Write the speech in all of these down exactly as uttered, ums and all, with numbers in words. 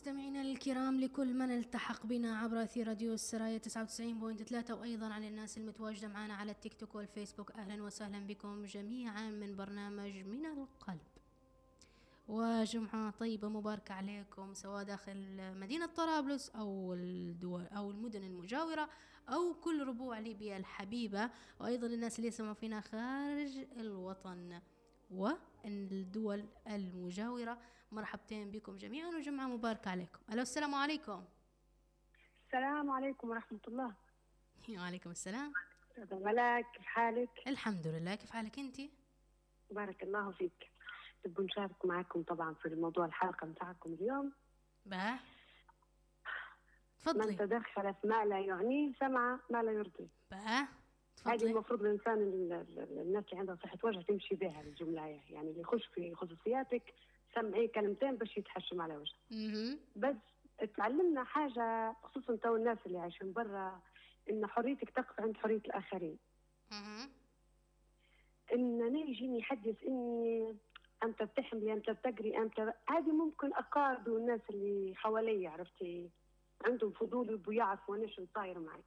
مستمعينا الكرام، لكل من التحق بنا عبر أثير راديو السرايا تسعة وتسعين فاصلة ثلاثة، وأيضا على الناس المتواجدة معنا على التيك توك والفيسبوك، أهلا وسهلا بكم جميعا من برنامج من القلب. وجمعة طيبة مباركة عليكم، سواء داخل مدينة طرابلس أو الدول أو المدن المجاورة أو كل ربوع ليبيا الحبيبة، وأيضا الناس اللي يسمعوا فينا خارج الوطن والدول المجاورة. مرحبتين بكم جميعا وجمعة مباركة عليكم. ألو، السلام عليكم. السلام عليكم ورحمة الله. وعليكم السلام. ملاك، كيف حالك؟ الحمد لله، كيف حالك أنتي؟ بارك الله فيك. نبغى نشارك معكم طبعا في الموضوع الحلقة متاعكم اليوم. باه من تفضلي. تدخل في ما لا يعنيه سمع ما لا يرضيه. باه هذه تفضلي. المفروض الإنسان ال- ال- الناس اللي عندها صحة وجه تمشي بها الجملة، يعني اللي يخش في خصوصياتك سمعي كلمتين باش يتحشم على وجهه. اها بس تعلمنا حاجة خصوصا تو الناس اللي عايشين برا، إن حريتك تقف عند حرية الآخرين. اها إن أنا يجيني يحدث إني أنت بتحملي، أنت بتقري، أنت هذه ممكن أقارب الناس اللي حوالي عرفتي عندهم فضول يبوا يعرفوا أنا شو صاير معي.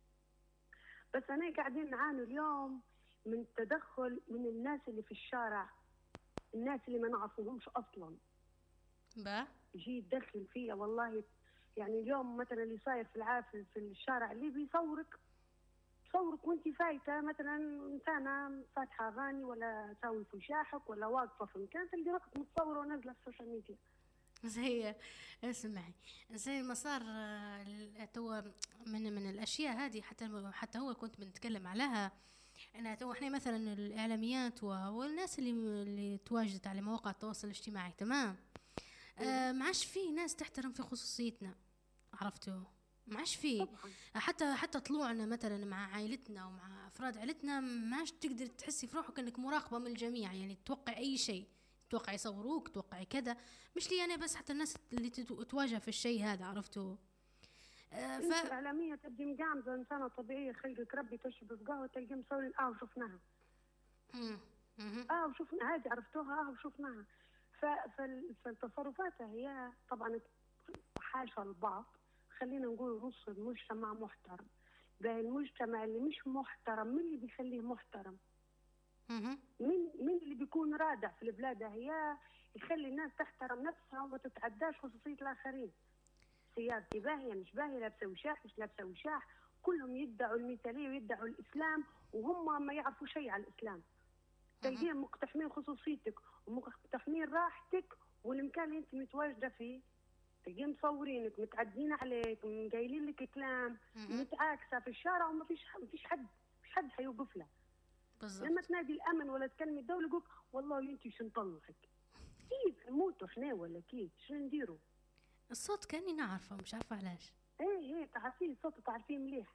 بس أنا قاعدين نعاني اليوم من تدخل من الناس اللي في الشارع، الناس اللي ما نعرفوهمش أصلا باه يجي يتدخل فيها. والله يعني اليوم مثلا اللي صاير في العافية في الشارع اللي بيصورك صورك وانت فايته مثلا انسانه فاتحه اغاني ولا تسوي في شاحك ولا واقفه في مكان تلقي رقم متصوره ونازله في السوشيال ميديا. زي اسمعي، زي ما صار آه، تو من من الاشياء هذه، حتى حتى هو كنت بنتكلم عليها. انها تو احنا مثلا الاعلاميات والناس اللي اللي تواجدت على مواقع التواصل الاجتماعي، تمام، آه ما عادش في ناس تحترم في خصوصيتنا، عرفتوا؟ ما عادش في. حتى حتى طلوعنا مثلا مع عائلتنا ومع افراد عائلتنا ما عادش تقدر تحسي في روحك انك مراقبه من الجميع، يعني تتوقع اي شيء، توقع يصوروك، توقع كذا. مش لي انا بس، حتى الناس اللي تتو- تواجه في الشيء هذا، عرفتوا؟ آه ف انت الاعلاميه تبدي مقامزه انسانه طبيعيه، خلقك ربي تشرب في قهوه تلقي مصورين اه وشفناها مم. مم. اه وشفنا هذه عرفتوها اه وشفناها. ف- فال- فالتصرفات هي طبعا حاشا البعض. خلينا نقول نص المجتمع محترم، ده المجتمع اللي مش محترم من اللي بيخليه محترم؟ مم. مين مين اللي بيكون رادع في البلاد هي يخلي الناس تحترم نفسها وما تتعداش خصوصية الآخرين؟ سيارتي باهية مش باهية، لابسة وشاح مش لابسة وشاح، كلهم يدعوا المثالية ويدعوا الإسلام وهم ما يعرفوا شيء عن الإسلام. تلقيهم مقتحمين خصوصيتك ومقتحمين راحتك والمكان اللي انت متواجدة فيه، تلقيهم مصورينك متعدين عليك قايلين لك كلام متعاكسة في الشارع وما فيش ما فيش حد مش حد حيوقف له. بالضبط. لما تنادي الامن ولا تكلمي الدوله يقولك والله انت شو نطلعك، كيف نموتوا احنا ولا كيف شو نديروا؟ الصوت كاني نعرفه، مش عارفه علاش. ايه ايه تعرفين الصوت تعرفين مليح.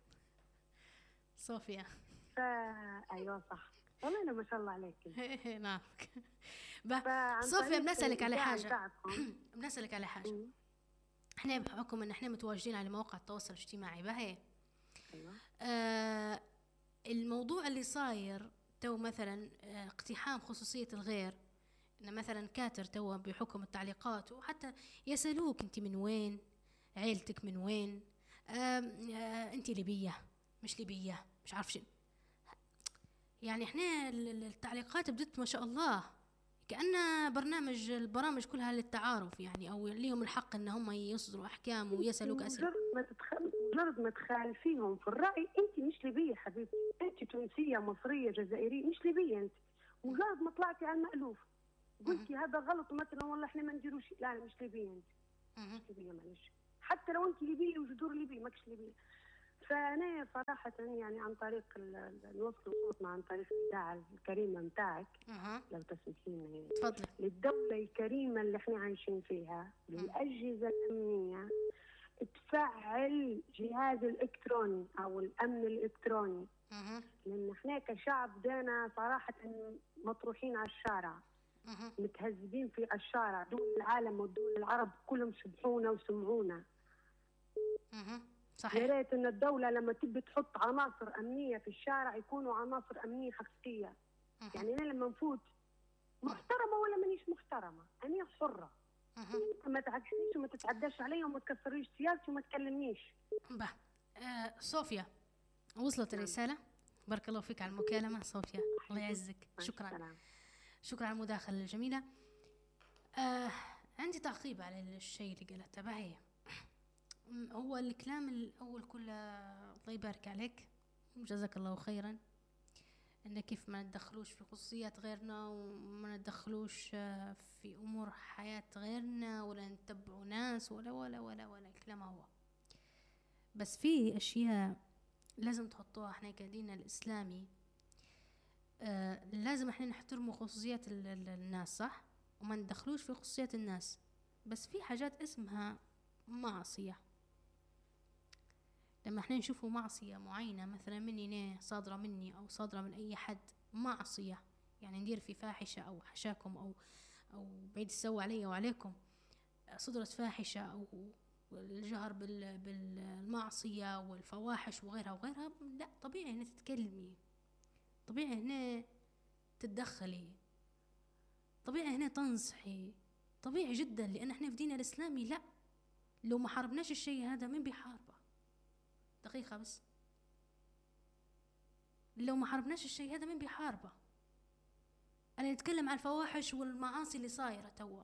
صوفيا. فا ايوه صح، والله انا ما شاء الله عليك. ايه نعرفك. با فعن صوفيا، طريق بنسألك على الإبداع حاجة. بتاعكم. بنسألك على حاجة. مم. احنا بحكم ان احنا متواجدين على مواقع التواصل الاجتماعي، باهي ايوه آه الموضوع اللي صاير تو مثلا آه اقتحام خصوصية الغير، ان مثلا كاتر تو بحكم التعليقات، وحتى يسألوك انت من وين، عيلتك من وين، آه آه انت ليبية مش ليبية، مش عارف شو. يعني احنا ال- ال- التعليقات بدت ما شاء الله كأن برنامج البرامج كلها للتعارف، يعني او ليهم الحق ان هم يصدروا احكام ويسألوك اسئله. مجرد ما تتخ... مجرد ما تخالفيهم في الرأي انت مش ليبية حبيبتي، انت تونسية مصرية جزائرية مش ليبية انت. مجرد ما طلعتي على المألوف قلتي هذا غلط مثلا والله احنا ما نديروش، لا لا مش ليبية انت، مش ليبية معلش، حتى لو انت ليبية وجذور ليبية ماكش ليبية. فأنا صراحة يعني عن طريق نوصل صوتنا عن طريق الإذاعة الكريمة متاعك اها لو تسمحين يعني تفضل. للدولة الكريمة اللي احنا عايشين فيها، للأجهزة الأمنية تفعل جهاز الإلكتروني أو الأمن الإلكتروني. اها لأن احنا كشعب دانا صراحة مطروحين على الشارع، اها متهذبين في الشارع، دول العالم والدول العرب كلهم سبحونا وسمعونا. اها يا صحيح. ريت ان الدوله لما تبي تحط عناصر امنيه في الشارع يكونوا عناصر امنيه حقيقيه. يعني انا لما نفوت محترمه ولا مانيش محترمه، انا حره، انت ما تعكسنيش وما تتعداش علي وما تكسريش سيارتي وما تكلمنيش. به آه صوفيا، وصلت الرسالة. بارك الله فيك على المكالمة صوفيا، الله يعزك. شكرا شكرا على المداخلة الجميلة. آه عندي تعقيب على الشيء اللي قالته باهي. هو الكلام الأول كله الله يبارك عليك جزاك الله خيرا، إن كيف ما ندخلوش في خصوصيات غيرنا وما ندخلوش في أمور حياة غيرنا ولا نتبعوا ناس ولا ولا ولا ولا الكلام هو. بس في أشياء لازم تحطوها احنا كديننا الإسلامي. آه لازم احنا نحترموا خصوصيات الناس صح، وما ندخلوش في خصوصيات الناس. بس في حاجات اسمها معصية، لما احنا نشوفوا معصية معينة مثلا مني أنا صادرة مني أو صادرة من أي حد معصية، يعني ندير في فاحشة أو حشاكم أو أو بعيد السوء علي وعليكم صدرت فاحشة أو الجهر بالمعصية والفواحش وغيرها وغيرها، لا طبيعي هنا تتكلمي، طبيعي هنا تتدخلي، طبيعي هنا تنصحي، طبيعي جدا، لأن احنا في ديننا الإسلامي لا، لو ما حاربناش الشيء هذا من بيحاربه؟ دقيقة بس، لو ما حاربناش الشيء هذا من بيحاربه؟ أنا نتكلم عن الفواحش والمعاصي اللي صايرة توا،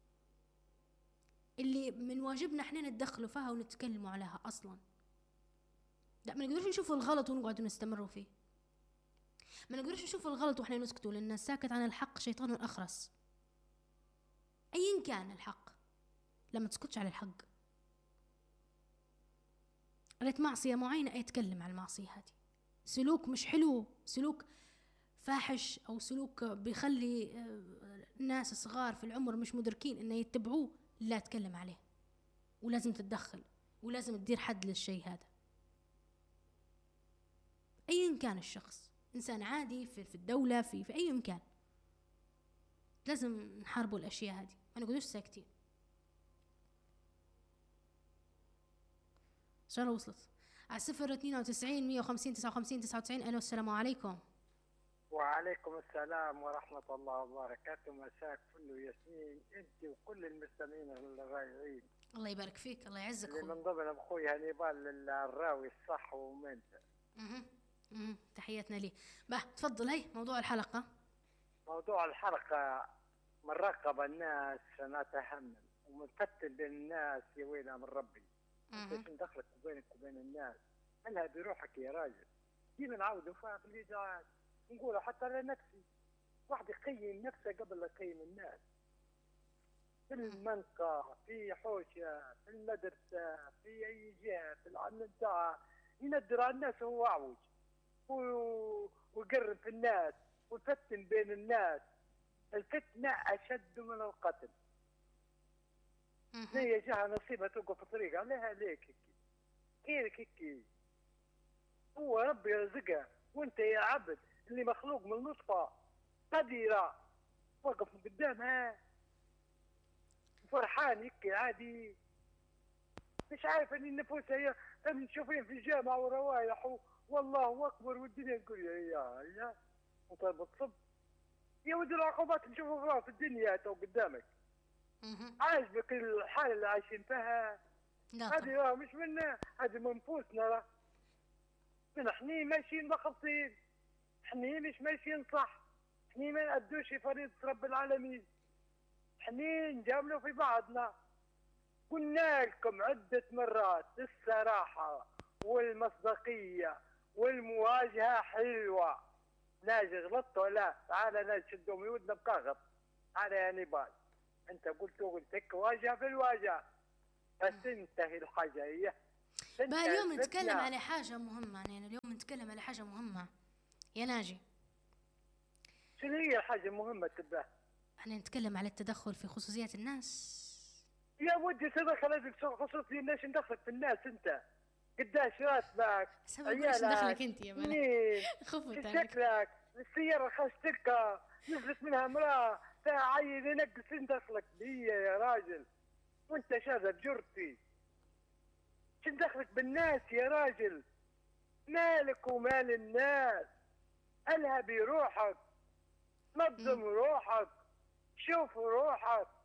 اللي من واجبنا احنا نتدخلوا فيها ونتكلموا عليها أصلا. لا ما نقدرش نشوفوا الغلط ونقعدوا نستمروا فيه، ما نقدرش نشوفوا الغلط وإحنا نسكتوا، لأن الساكت عن الحق شيطان أخرس. أيا كان الحق لما تسكتش على الحق. قريت معصية معينة أتكلم عن المعصية هذه، سلوك مش حلو، سلوك فاحش أو سلوك بيخلي ناس صغار في العمر مش مدركين إنه يتبعوه، لا أتكلم عليه ولازم تتدخل ولازم تدير حد للشيء هذا. أيا كان الشخص، إنسان عادي في, في الدولة في, في أي مكان، لازم نحاربوا الأشياء هذه، ما نقولوش ساكتين. إن شاء الله وصلت على صفر اثنين وتسعين مية وخمسين تسعة وخمسين تسعة وتسعين. ألو السلام عليكم. وعليكم السلام ورحمة الله وبركاته. مساك كله ياسمين أنت وكل المستمعين الرائعين. الله يبارك فيك، الله يعزك. اللي من ضمن أخوي هنيبال الراوي الصح ومنت. اها اها تحياتنا ليه. بقى تفضل، هي موضوع الحلقة. موضوع الحلقة من رقب الناس فنتحمل ومن فتن بين الناس يا ويلها من ربي. انت شو دخلك بينك وبين الناس؟ خلها بروحك يا راجل. ديما نعاودوا فيها في الإذاعات نقولوا حتى لنفسي، واحد يقيم نفسه قبل لا يقيم الناس. في المنطقة، في حوشة، في المدرسة، في أي جهة، في العمل بتاعه يندر على الناس وهو أعوج ويقرب في الناس ويفتن بين الناس. الفتنة أشد من القتل. هي جهة نصيبها توقف في طريق عليها ليك هيك غيرك هيك. هو ربي يرزقها وانت يا عبد اللي مخلوق من نطفة قديرة وقف قدامها فرحان هيك عادي، مش عارف ان النفوس هي نشوفين في الجامعة وروايح والله اكبر والدنيا نقول يا يا يا وطيب الصب يا ودي العقوبات اللي نشوفوها في الدنيا تو قدامك. عاجبك الحالة اللي عايشين فيها؟ هذه مش منا، هذه من نفوسنا. من احنا ماشيين مخلصين، احنا مش ماشيين صح، احنا ما نأدوش فريضة رب العالمين، احنا نجاملوا في بعضنا. قلنا لكم عدة مرات الصراحة والمصداقية والمواجهة حلوة. ناجي غلطت ولا تعالى ناجي شدوا ميودنا بكاغط. تعالى يا نبال انت قلت قلت لك واجهة في الواجهة بس انتهي الحاجة هي. بقى اليوم نتكلم على حاجة مهمة، يعني اليوم نتكلم على حاجة مهمة يا ناجي. شنو هي الحاجة المهمة تباه؟ احنا نتكلم على التدخل في خصوصيات الناس. يا ودي تدخل هذيك خصوصية الناس، ندخلك في الناس انت قداش راتبك عيالك دخلك انت يا مالك خفت شكلك السيارة خشتك نزلت منها امرأة فيها عيل ينقص دخلك هي يا راجل وانت شاذة بجرتي. شن دخلك بالناس يا راجل؟ مالك ومال الناس؟ قالها بروحك، نظم روحك، شوف روحك.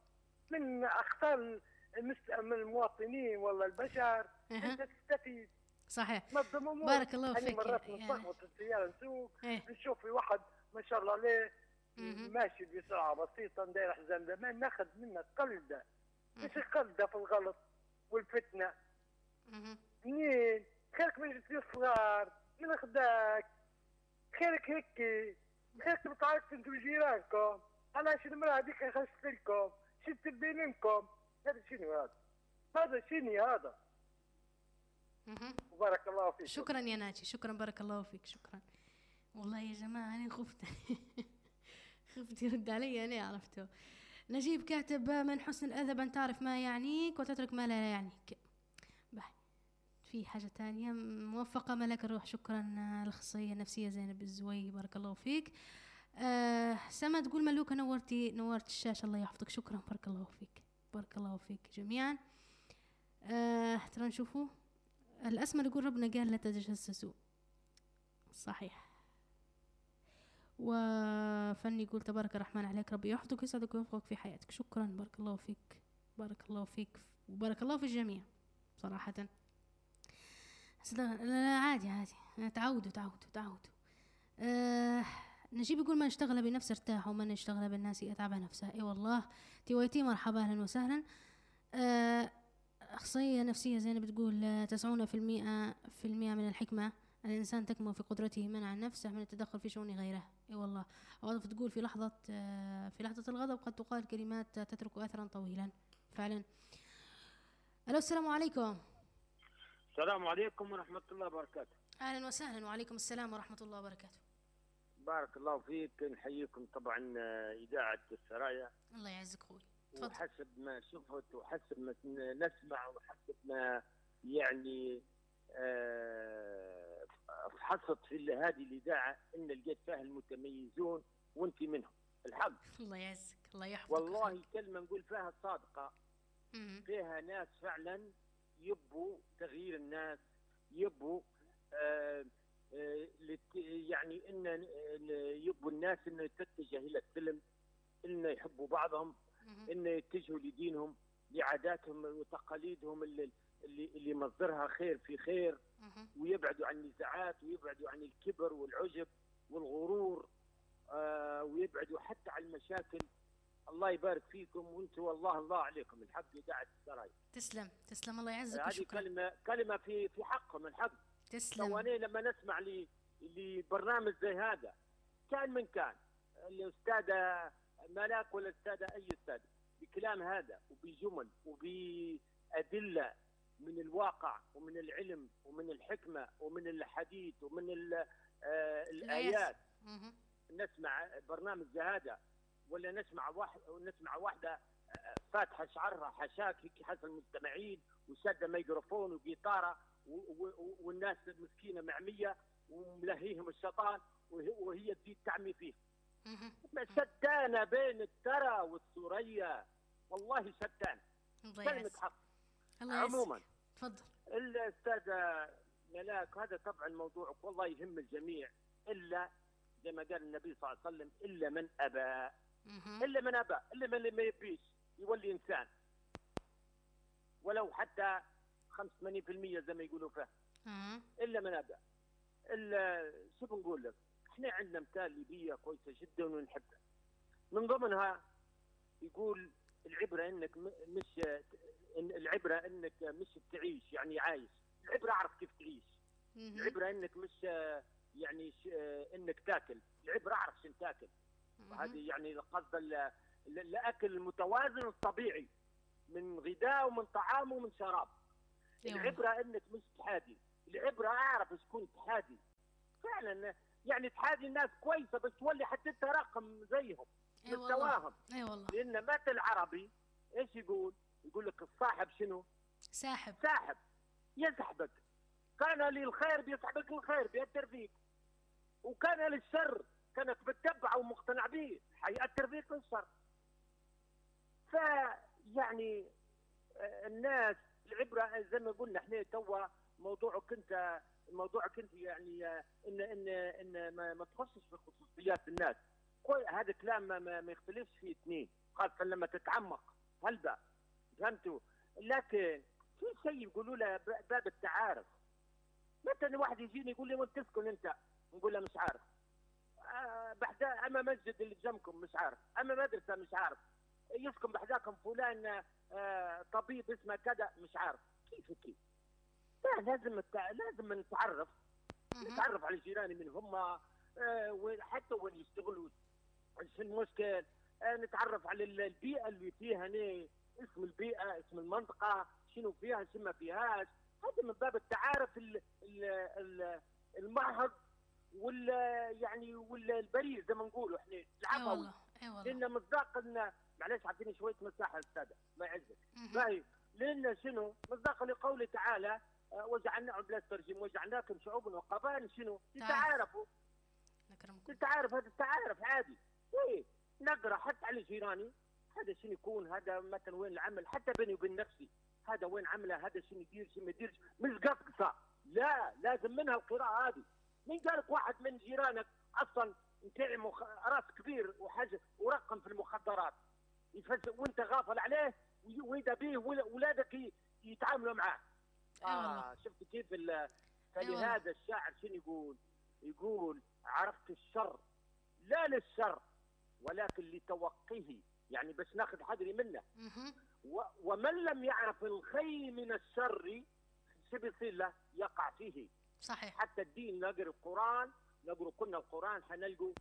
من اخطاء من المواطنين ولا البشر. انت تستفيد. صحيح. نظم بارك الله فيك. مرات نتلخبط السياره نسوق نشوف في واحد ما شاء الله عليه ماشي بسرعه بسيطه ندير حزام زمان ناخذ منه قلده مش قلده في الغلط والفتنه. منين خيرك من الصغار من خداك خيرك هيك خيرك بتعرفوا انتم جيرانكم علاش المراه هذيك خشت لكم شفت بينكم. هذا شنو هذا؟ هذا شنو هذا؟ بارك الله فيك. شكرا يا ناجي، شكرا بارك الله فيك، شكرا. والله يا جماعة أنا خفت خفت يرد علي أنا عرفته. نجيب كاتب من حسن الأدب أن تعرف ما يعنيك وتترك ما لا يعنيك. بح. في حاجة تانية. موفقة ملك الروح، شكرا. الأخصائية النفسية زينب الزوي بارك الله فيك. آه سما تقول ملوكة نورتي نورت الشاشة الله يحفظك، شكرا بارك الله فيك بارك الله فيك جميعا. آه ترى نشوفوا الأسمر يقول ربنا قال لا تتجسسوا، صحيح. وفني يقول تبارك الرحمن عليك ربي يحفظك ويسعدك ويوفقك في حياتك، شكرا بارك الله فيك بارك الله فيك وبارك الله في الجميع صراحة. لا, لا عادي عادي تعودوا تعودوا تعودوا. آه نجيب يقول من اشتغل بنفسه ارتاح ومن اشتغل بالناس يتعب نفسه. اي والله تيويتي مرحبا اهلا وسهلا. آه أخصائية نفسية زينب بتقول تسعون في المئة في المئة من الحكمة الإنسان تكمن في قدرته منع نفسه من التدخل في شؤون غيره. اي والله. أوظف تقول في لحظة في لحظة الغضب قد تقال كلمات تترك أثرا طويلا فعلا. ألو السلام عليكم. السلام عليكم ورحمة الله وبركاته. أهلا وسهلا. وعليكم السلام ورحمة الله وبركاته. بارك الله فيك. نحييكم طبعا إذاعة السرايا. الله يعزك خوي. وحسب ما شفت وحسب ما نسمع وحسب ما يعني أه فحصت في هذه الإذاعة إن لقيت فيها المتميزون وأنت منهم الحق. الله يعزك الله يحفظك. والله كلمة نقول فيها صادقة. فيها ناس فعلا يبوا تغيير الناس يبوا أه أه يعني إن يبوا الناس إنه تتجه إلى السلم إنه يحبوا بعضهم إن يتجهوا لدينهم لعاداتهم وتقاليدهم اللي اللي مصدرها خير في خير ويبعدوا عن النزاعات ويبعدوا عن الكبر والعجب والغرور آه ويبعدوا حتى عن المشاكل. الله يبارك فيكم وانتم والله الله عليكم الحق إذاعة السرايا. تسلم تسلم الله يعزك. هذه كلمة كلمة في في حقهم الحق. تسلم. وأنا لما نسمع لي لبرنامج زي هذا كان من كان الأستاذة ملاك ولا الأستاذة أي أستاذ بكلام هذا وبجمل وبأدلة من الواقع ومن العلم ومن الحكمة ومن الحديث ومن آه الآيات. نسمع برنامج زي هذا ولا نسمع واحد نسمع واحدة فاتحة شعرها حشاك هيك حسب المستمعين وسادة ميكروفون وجيتارة والناس المسكينة معمية وملهيهم الشيطان وهي تزيد تعمي فيه. شتانة بين الترى والثريا والله شتانة. كلمة حق. عموما تفضل الأستاذة ملاك هذا طبعا موضوعك والله يهم الجميع إلا زي ما قال النبي صلى الله عليه وسلم إلا من أبى إلا من أبى إلا من اللي ما يبيش يولي إنسان ولو حتى خمسة وثمانين بالمئة زي ما يقولوا فيه إلا من أبى. إلا شو بنقول لك احنا عندنا مثال ليبية كويسة جدا ونحبها من ضمنها يقول العبرة انك مش العبرة انك مش تعيش يعني عايش. العبرة اعرف كيف تعيش. العبرة انك مش يعني انك تاكل. العبرة اعرف شن تاكل. وهذه يعني قصد الاكل المتوازن الطبيعي من غذاء ومن طعام ومن شراب. العبرة انك مش تحادي. العبرة اعرف شكون تحادي فعلا يعني تحادي الناس كويسه بس تولي حتى تراقم زيهم مستواهم. اي والله. لان مثل عربي ايش يقول؟ يقول لك الصاحب شنو؟ ساحب. ساحب يسحبك. كان للخير بيسحبك الخير بيأثر فيك وكان للشر كانك بتتبعه ومقتنع به حيأثر فيك الشر. فيعني الناس العبره زي ما قلنا احنا توا موضوعك انت موضوعك انت يعني ان ان ان ما, ما تخصش في خصوصيات الناس. هذا كلام ما, ما يختلفش فيه اثنين خاصه لما تتعمق هلبة، فهمتوا؟ لكن في شيء يقولوا له باب التعارف. مثلا واحد يجيني يقول لي وين تسكن انت؟ نقول له مش عارف. آه بحدا اما مسجد اللي جنبكم مش عارف، اما مدرسه مش عارف، يسكن بحداكم فلان آه طبيب اسمه كذا مش عارف. كيف كيف؟ لا لازم التع... لازم نتعرف نتعرف على جيراني من هم، آه وحتى وين يشتغلوا ايش المشكل، آه نتعرف على البيئه اللي فيها هنا، اسم البيئه، اسم المنطقه، شنو فيها شنو ما فيهاش. هذا من باب التعارف ال ال ال المعهد وال يعني والبريء زي ما نقولوا احنا اي والله اي والله. لان مصداق ان معلش اعطيني شويه مساحه استاذ ما يعزك. باهي لان شنو؟ مصداق لقوله تعالى وجعلناكم بلا ترجم وجعلناكم شعوبا وقبائل شنو؟ تتعارفوا. تتعارف، هذا التعارف عادي. ايه نقرا حتى على جيراني هذا شنو يكون، هذا مثلا وين العمل، حتى بيني وبين نفسي هذا وين عمله، هذا شنو يدير شنو ما يديرش، مش قصقصه. لا لازم منها القراءه هذه. من قالك واحد من جيرانك اصلا نتاعي مخ... راس كبير وحاجه ورقم في المخدرات يفز... وانت غافل عليه واذا به ولادك يتعاملوا معاه. اه شفت كيف ال... فلهذا الشاعر شنو يقول؟ يقول عرفت الشر لا للشر ولكن لتوقيه، يعني بس ناخذ حذري منه. و... ومن لم يعرف الخير من الشر شو بيصير له؟ يقع فيه. صحيح. حتى الدين نقرا القرآن، نقرا كنا القرآن حنلقوا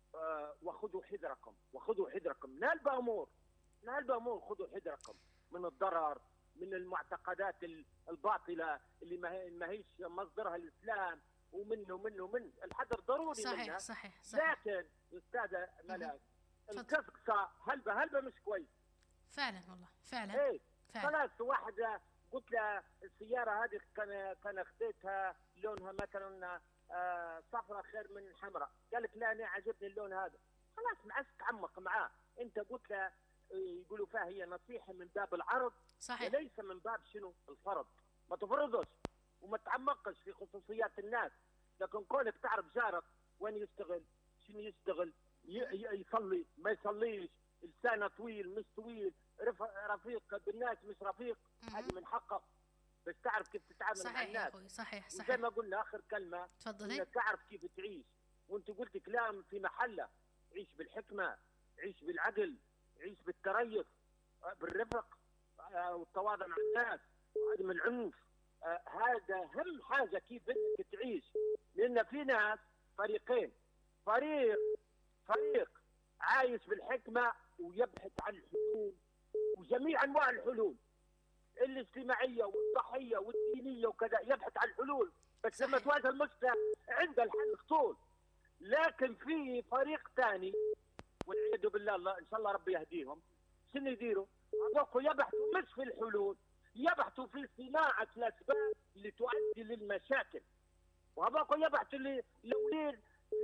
آه وخذوا حذركم وخذوا حذركم من البامور من البامور خذوا حذركم من الضرر، من المعتقدات الباطلة اللي ما هيش مصدرها الإسلام، ومنه ومنه ومن الحذر ضروري. صحيح منها. صحيح صحيح. لكن أستاذة ملاك القصقصة هلبة هلبة مش كويس فعلا والله فعلا. ايه فعلا. خلاص واحد قلت له السيارة هذه كان كان خديتها لونها مثلا آه صفرة خير من حمراء، قال لك لا انا عجبني اللون هذا. خلاص ما عادش تعمق معاه، انت قلت له يقولوا فيها هي نصيحة من باب العرض. صحيح. وليس من باب شنو؟ الفرض. ما تفرضش وما تعمقش في خصوصيات الناس، لكن كونك تعرف جارك وين يشتغل شنو يشتغل، يصلي ما يصليش، لسانه طويل مش طويل، رفيق بالناس مش رفيق، هذه من حقك بس تعرف كيف تتعامل مع الناس. صحيح صحيح صحيح. زي ما قلنا اخر كلمه تفضلي. انك تعرف كيف تعيش، وانت قلت كلام في محله، عيش بالحكمه، عيش بالعدل، عيش بالتريث، بالرفق والتواضع مع الناس وعدم العنف. آه هذا اهم حاجه كيف انك تعيش، لان في ناس فريقين، فريق فريق عايش بالحكمه ويبحث عن الحلول وجميع انواع الحلول الاجتماعيه والصحيه والدينيه وكذا، يبحث عن الحلول بس لما تواجه المشكله عند الحل طول. لكن في فريق ثاني والعياذ بالله الله ان شاء الله ربي يهديهم، شنو يديروا؟ هذوك يبحثوا مش في الحلول، يبحثوا في صناعه الاسباب اللي تؤدي للمشاكل، وهذوك يبحثوا لوليد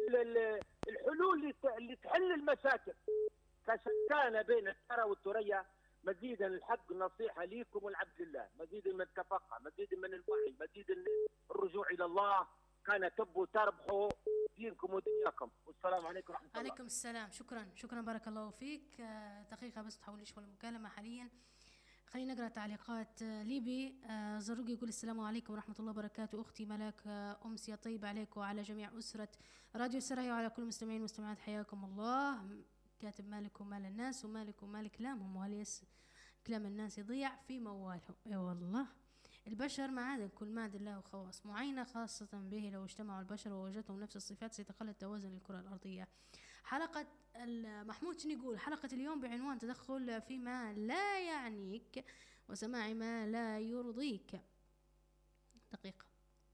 الحلول اللي تحل المشاكل. فشتان بين الثرى والثريا. مزيدا الحق نصيحه ليكم والعبد لله، مزيدا من التفقه، مزيدا من الوعي، مزيدا الرجوع الى الله، كان تبوا تربحوا دينكم ودنياكم. والسلام عليكم ورحمه الله. عليكم السلام. شكرا شكرا بارك الله فيك. دقيقه بس تحوليش المكالمه حاليا. خلينا نقرا تعليقات. ليبي زروق يقول السلام عليكم ورحمه الله وبركاته. اختي ملاك امسيه طيبه عليك وعلى جميع اسره راديو السرايا وعلى كل المستمعين والمستمعات، حياكم الله. كاتب مالك ومال الناس ومالك ومال كلامهم، وهل يس كلام الناس يضيع في موالهم. اي والله البشر معادن، كل معدن له خواص معينة خاصة به. لو اجتمعوا البشر ووجدتهم نفس الصفات سيتقلد توازن الكرة الأرضية. حلقة محمود شنو يقول؟ حلقة اليوم بعنوان تدخل فيما لا يعنيك وسماع ما لا يرضيك. دقيقة.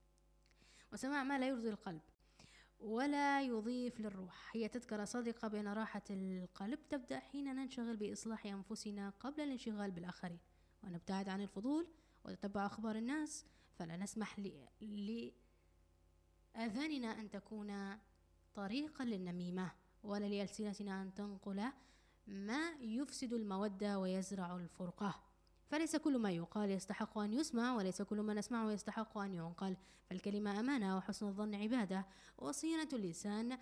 وسماع ما لا يرضي القلب ولا يضيف للروح. هي تذكرة صادقة بأن راحة القلب تبدأ حين ننشغل بإصلاح أنفسنا قبل الانشغال بالآخرين، ونبتعد عن الفضول وتتبع أخبار الناس، فلا نسمح لأذاننا أن تكون طريقا للنميمة، ولا لألسنتنا أن تنقل ما يفسد المودة ويزرع الفرقة. فليس كل ما يقال يستحق أن يسمع، وليس كل ما نسمعه يستحق أن ينقل. فالكلمة أمانة، وحسن الظن عبادة، وصيانة اللسان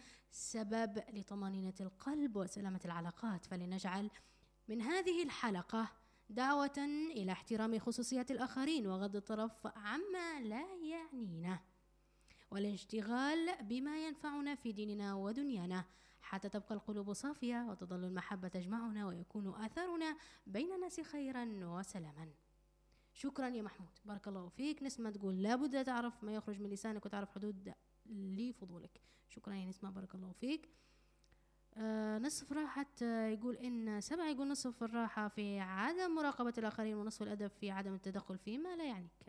سبب لطمأنينة القلب وسلامة العلاقات. فلنجعل من هذه الحلقة دعوة إلى احترام خصوصيات الآخرين وغض الطرف عما لا يعنينا، والاشتغال بما ينفعنا في ديننا ودنيانا، حتى تبقى القلوب صافية وتظل المحبة تجمعنا ويكون آثارنا بين الناس خيرا وسلاما. شكرا يا محمود، بارك الله فيك. نسمة تقول لابد تعرف ما يخرج من لسانك وتعرف حدود لفضولك. شكرا يا نسمة، بارك الله فيك. آه نصف راحة يقول إن سبعة يقول نصف الراحة في عدم مراقبة الآخرين، ونصف الأدب في عدم التدخل فيما لا يعنيك.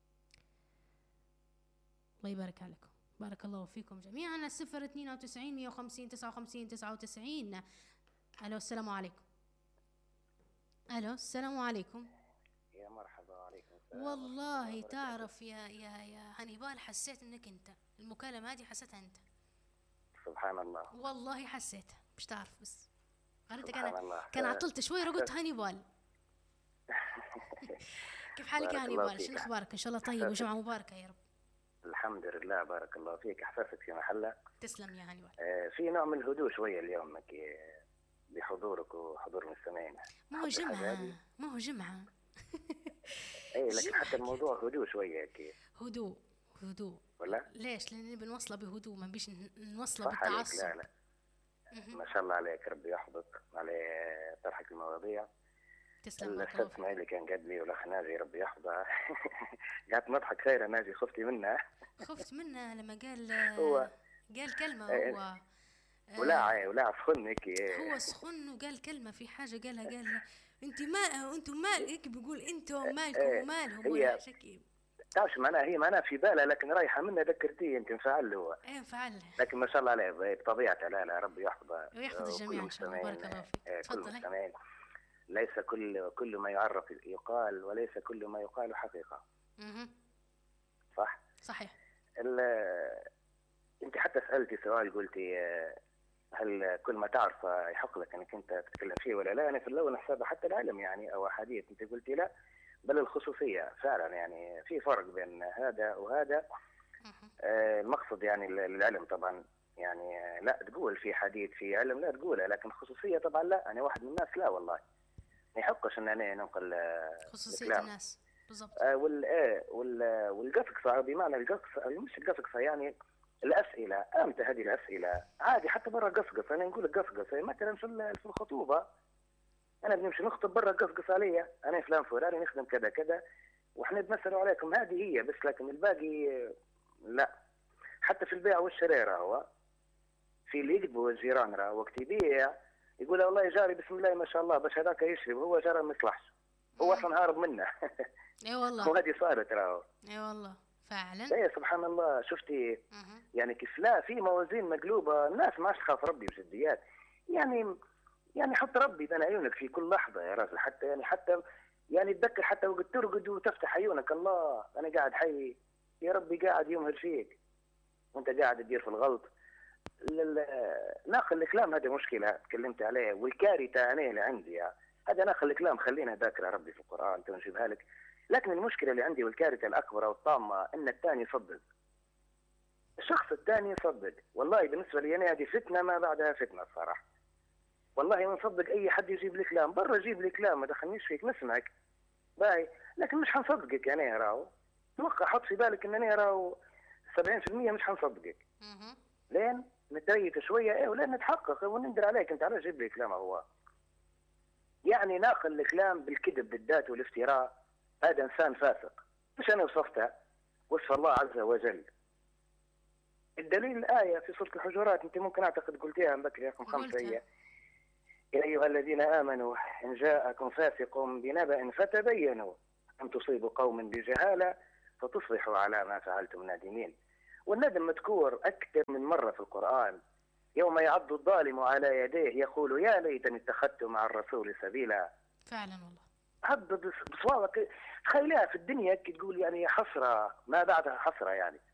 الله يبارك عليكم، بارك الله فيكم جميعا. الصفر اثنين وتسعين مية وخمسين تسعة وخمسين تسعة وتسعين. ألو السلام عليكم. ألو السلام عليكم. يا مرحبا. عليكم السلام. والله تعرف يا يا يا هانيبال، حسيت انك انت المكالمة هذه حسيتها انت. سبحان الله. والله حسيتها، مش تعرف بس قريتك سبحان انا الله. كان عطلت شوي قلت هانيبال. كيف حالك يا هانيبال؟ شنو اخبارك؟ ان شاء الله طيب وجمعة مباركة يا رب. الحمد لله، بارك الله فيك. احساسك في محله. تسلم يا هانيبال. آه في نوع من الهدوء شويه اليوم بحضورك وحضور المستمعين. ما هو جمعة، ما هو جمعة. اي لكن حتى الموضوع هدوء شويه هيك. هدوء هدوء ولا ليش؟ لان بنوصله بهدوء، ما بيش نوصله بالتعصب. لا لا ما شاء الله عليك، ربي يحفظك على طرحك المواضيع. تسلم. الاستاذ اسماعيل اللي كان قبلي والاخ ناجي ربي يحفظها. قعدت نضحك خير ناجي، خفتي منها. خفت منها لما قال هو قال كلمه هو ولا ولا سخن هيك. هو سخن وقال كلمه في حاجه قالها قال انت ما انتم مال هيك، بيقول انتم مالكم ومالهم ولا شكي. تعرفش معناها هي معناها في بالها، لكن رايحه منها ذكرتيه انت انفعل هو. ايه انفعل. لكن ما شاء الله عليه بطبيعته. لا لا ربي يحفظها ويحفظ الجميع ان شاء الله. بارك الله فيك. تفضل. ليس كل كل ما يعرف يقال، وليس كل ما يقال حقيقه. اها صح صحيح. انت حتى سالتي سؤال، قلتي هل كل ما تعرف يحق لك انك انت تتكلم فيه ولا لا؟ انا في الاول نحسبها حتى العلم يعني او احاديث، انت قلتي لا بل الخصوصيه. فعلا يعني في فرق بين هذا وهذا. آه المقصد يعني العلم طبعا، يعني لا تقول في حديث في علم لا تقولها، لكن خصوصيه طبعا لا. انا واحد من الناس لا والله ما يحقش ان انا ننقل خصوصيه الكلام. الناس بالضبط. آه وال ايه وال والقصقصه، بمعنى القصقصه مش القصقصه يعني الاسئله. امتى هذه الاسئله عادي حتى برا قصقصه. انا نقول قصقصه مثلا في في الخطوبه، انا بنمشي نخطب برا قصقص عليا انا فلان فلاني نخدم كذا كذا واحنا بنسالوا عليكم، هذه هي بس. لكن الباقي لا. حتى في البيع والشراء راهو في اللي يكذبوا الجيران، راهو وقت يبيع يقول والله جاري بسم الله ما شاء الله باش هذاك يشرب، هو جاري ما يصلحش، هو اصلا هارب منه. اي والله. وهذه صارت راهو. اي والله فعلا. اي سبحان الله. شفتي يعني كيف لا في موازين مقلوبه. الناس ما تخاف ربي بجديات يعني. يعني حط ربي بين عيونك في كل لحظه يا راجل. حتى يعني حتى يعني تذكر حتى وقت ترقد وتفتح عيونك، الله انا قاعد حي يا ربي قاعد يمهل فيك وانت قاعد تدير في الغلط. ناقل الكلام هذا مشكله تكلمت عليه. والكارثه انا اللي عندي هذا ناقل الكلام خلينا ذاكره ربي في القران تنجيبها لك. لكن المشكله اللي عندي والكارثه الاكبر والطامه ان الثاني يصدق. الشخص الثاني يصدق. والله بالنسبه لي انا هذه فتنه ما بعدها فتنه الصراحه. والله ما نصدق اي حد يجيب لي كلام برا، يجيب لي كلام ما دخلنيش فيك نسمعك باي، لكن مش حنصدقك انا راهو. توقع حط في بالك ان انا راهو سبعين بالمئة مش حنصدقك. لين نتريث شويه ايه ولين نتحقق ونندر عليك انت علاش جيب لي كلام. هو يعني ناقل الكلام بالكذب بالذات والافتراء، هذا انسان فاسق. مش انا وصفته، وصف الله عز وجل. الدليل الآية في سورة الحجرات، انت ممكن اعتقد قلتيها من بكري رقم خمسة. هي يا أيها الذين آمنوا إن جاءكم فاسق بنبأ فتبينوا أن تصيبوا قوم بجهالة فتصبحوا على ما فعلتم نادمين. والندم مذكور أكثر من مرة في القرآن. يوم يعض الظالم على يديه يقول يا ليتني اتخذت مع الرسول سبيلا. فعلا والله. هذا بصوابك تخيلها في الدنيا تقول يعني حسرة ما بعدها حسرة يعني.